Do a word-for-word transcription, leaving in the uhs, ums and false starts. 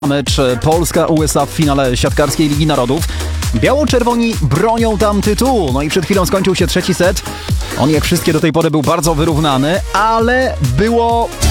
Mecz Polska-U S A w finale siatkarskiej Ligi Narodów. Biało-czerwoni bronią tam tytułu. No i przed chwilą skończył się trzeci set. On jak wszystkie do tej pory był bardzo wyrównany, ale było